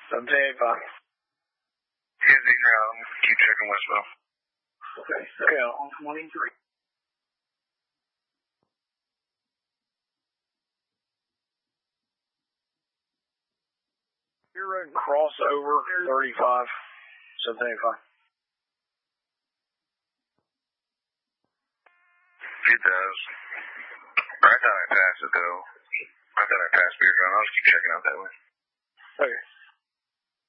785. Kensington Road. Keep checking Westville. Okay, on 23. Your road crossover 35. 785. 2000. I thought I passed it though. I thought I passed Beer Ground. I'll just keep checking out that way. Okay.